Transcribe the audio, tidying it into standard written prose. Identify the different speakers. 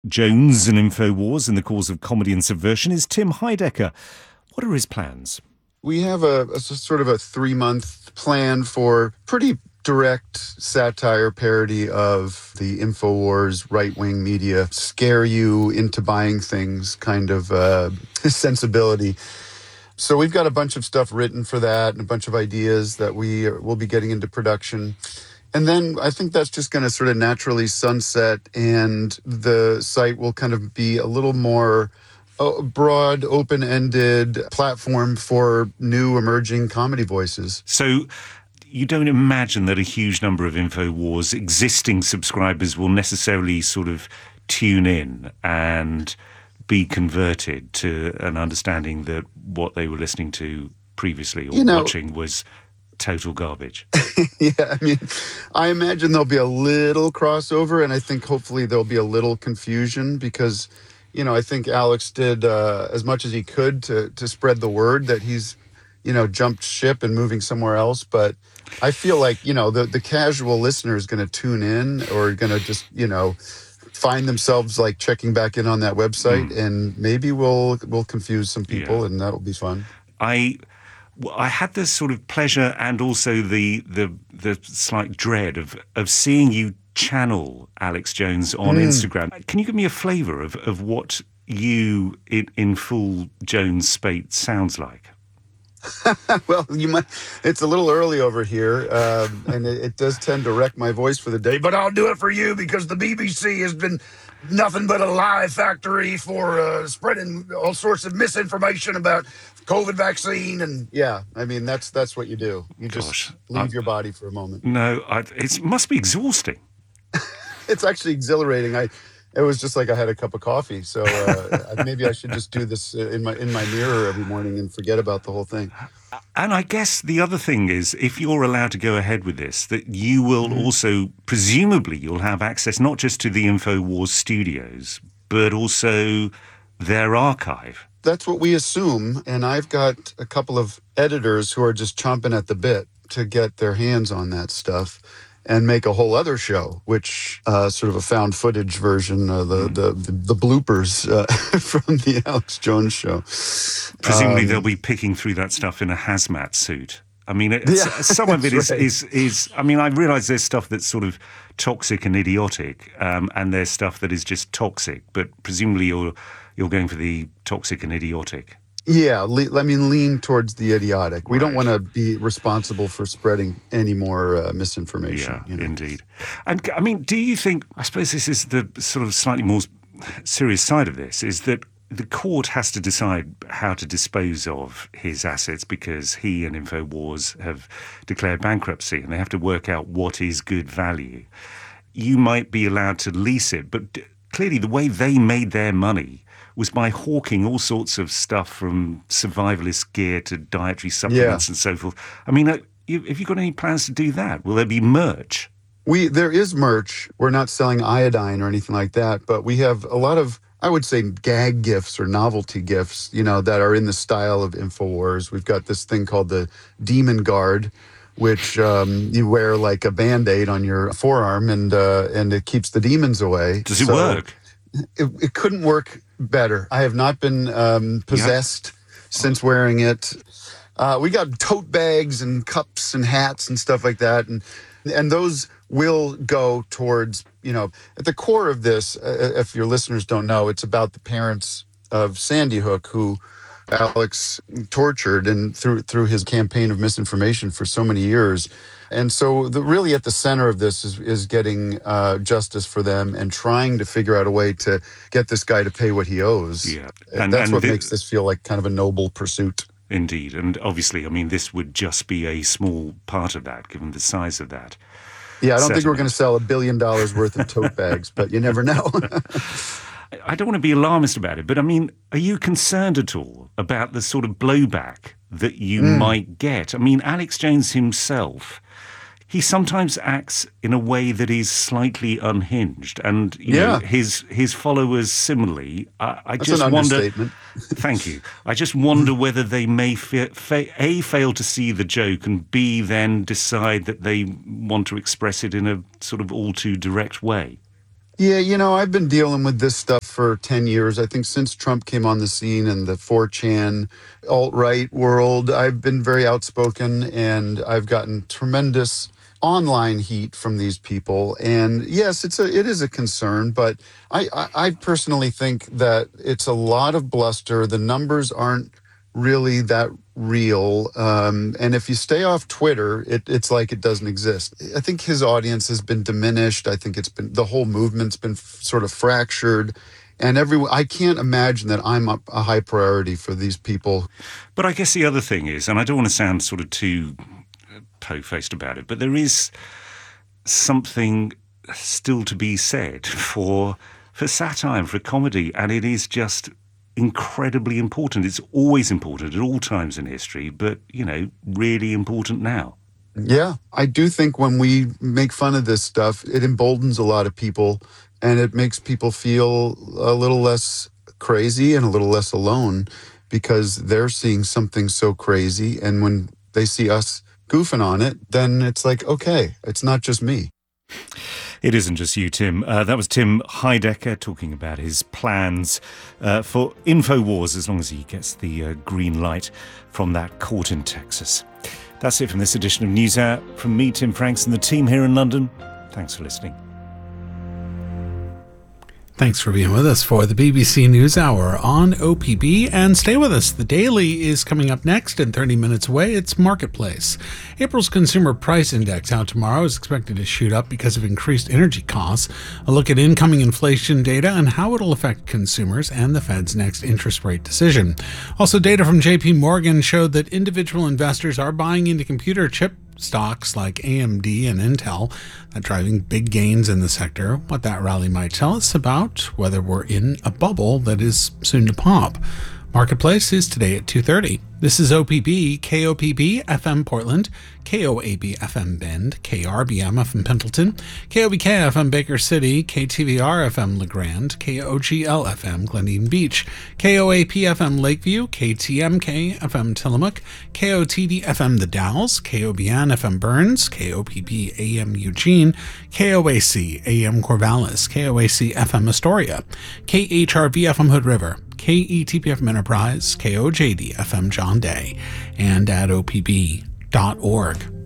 Speaker 1: Jones and InfoWars in the cause of comedy and subversion is Tim Heidecker. What are his plans?
Speaker 2: We have a sort of a 3-month plan for pretty direct satire parody of the InfoWars right-wing media, scare you into buying things kind of sensibility. So we've got a bunch of stuff written for that and a bunch of ideas that we will be getting into production. And then I think that's just going to sort of naturally sunset, and the site will kind of be a little more broad, open-ended platform for new emerging comedy voices.
Speaker 1: So you don't imagine that a huge number of InfoWars existing subscribers will necessarily sort of tune in and be converted to an understanding that what they were listening to previously or watching was total garbage.
Speaker 2: Yeah, I mean, I imagine there'll be a little crossover, and I think hopefully there'll be a little confusion because, I think Alex did as much as he could to spread the word that he's, jumped ship and moving somewhere else. But I feel like, the casual listener is going to tune in or going to just, find themselves like checking back in on that website, and maybe we'll confuse some people, and that'll be fun.
Speaker 1: I had this sort of pleasure and also the slight dread of seeing you channel Alex Jones on Instagram. Can you give me a flavour of what you in full Jones spate sounds like?
Speaker 2: Well, it's a little early over here, and it does tend to wreck my voice for the day, but I'll do it for you because the BBC has been nothing but a lie factory for spreading all sorts of misinformation about COVID vaccine. And yeah, I mean, that's what you do. You just leave your body for a moment.
Speaker 1: No, it must be exhausting.
Speaker 2: It's actually exhilarating. It was just like I had a cup of coffee. So maybe I should just do this in my mirror every morning and forget about the whole thing.
Speaker 1: And I guess the other thing is, if you're allowed to go ahead with this, that you will also, presumably, you'll have access not just to the InfoWars studios, but also their archive.
Speaker 2: That's what we assume. And I've got a couple of editors who are just chomping at the bit to get their hands on that stuff and make a whole other show, which sort of a found footage version of the bloopers from the Alex Jones show.
Speaker 1: Presumably they'll be picking through that stuff in a hazmat suit. I mean, some of it is. I mean, I realise there's stuff that's sort of toxic and idiotic, and there's stuff that is just toxic. But presumably you're going for the toxic and idiotic.
Speaker 2: Yeah, lean towards the idiotic. We don't want to be responsible for spreading any more misinformation.
Speaker 1: Yeah, indeed. And I mean, do you think, I suppose this is the sort of slightly more serious side of this, is that the court has to decide how to dispose of his assets because he and InfoWars have declared bankruptcy and they have to work out what is good value. You might be allowed to lease it, but clearly the way they made their money was by hawking all sorts of stuff from survivalist gear to dietary supplements and so forth. I mean, have you got any plans to do that? Will there be merch?
Speaker 2: There is merch. We're not selling iodine or anything like that, but we have a lot of, I would say, gag gifts or novelty gifts, that are in the style of InfoWars. We've got this thing called the Demon Guard, which you wear like a Band-Aid on your forearm, and it keeps the demons away.
Speaker 1: Does it work?
Speaker 2: It couldn't work better. I have not been possessed since wearing it. We got tote bags and cups and hats and stuff like that, and those will go towards, at the core of this, if your listeners don't know, it's about the parents of Sandy Hook, who Alex tortured and through his campaign of misinformation for so many years. And so really at the center of this is getting justice for them and trying to figure out a way to get this guy to pay what he owes.
Speaker 1: Yeah.
Speaker 2: And that's what makes this feel like kind of a noble pursuit.
Speaker 1: Indeed. And obviously, I mean, this would just be a small part of that, given the size of that.
Speaker 2: Yeah, I don't think we're going to sell $1 billion worth of tote bags, but you never know.
Speaker 1: I don't want to be alarmist about it, but I mean, are you concerned at all about the sort of blowback that you might get? I mean, Alex Jones himself, he sometimes acts in a way that is slightly unhinged, and you know, his followers similarly. I
Speaker 2: That's
Speaker 1: just
Speaker 2: an
Speaker 1: wonder.
Speaker 2: understatement.
Speaker 1: Thank you. I just wonder whether they may fail to see the joke, and B, then decide that they want to express it in a sort of all too direct way.
Speaker 2: Yeah, I've been dealing with this stuff for 10 years. I think since Trump came on the scene and the 4chan alt-right world, I've been very outspoken and I've gotten tremendous online heat from these people. And yes, it is a concern, but I personally think that it's a lot of bluster. The numbers aren't really that real. And if you stay off Twitter, it's like it doesn't exist. I think his audience has been diminished. I think the whole movement's been sort of fractured. And I can't imagine that I'm a high priority for these people.
Speaker 1: But I guess the other thing is, and I don't want to sound sort of too toe-faced about it, but there is something still to be said for satire and for comedy, and it is just incredibly important. It's always important at all times in history, but, really important now.
Speaker 2: Yeah, I do think when we make fun of this stuff, it emboldens a lot of people and it makes people feel a little less crazy and a little less alone because they're seeing something so crazy. And when they see us goofing on it, then it's like, okay, it's not just me.
Speaker 1: It isn't just you, Tim. That was Tim Heidecker talking about his plans for InfoWars as long as he gets the green light from that court in Texas. That's it from this edition of NewsHour. From me, Tim Franks, and the team here in London, thanks for listening.
Speaker 3: Thanks for being with us for the BBC NewsHour on OPB, and stay with us. The Daily is coming up next, and 30 minutes away, it's Marketplace. April's Consumer Price Index out tomorrow is expected to shoot up because of increased energy costs. A look at incoming inflation data and how it'll affect consumers and the Fed's next interest rate decision. Also, data from JP Morgan showed that individual investors are buying into computer chip stocks like AMD and Intel, that driving big gains in the sector. What that rally might tell us about whether we're in a bubble that is soon to pop. Marketplace is today at 2:30. This is OPB, KOPB FM Portland, KOAB FM Bend, KRBM FM Pendleton, KOBK FM Baker City, KTVR FM LeGrand, KOGL FM Glen Beach, KOAP FM Lakeview, KTMK FM Tillamook, KOTD FM The Dalles, KOBN FM Burns, KOPB AM Eugene, KOAC AM Corvallis, KOAC FM Astoria, KHRV FM Hood River, KETP FM Enterprise, KOJD FM John Day, and at opb.org.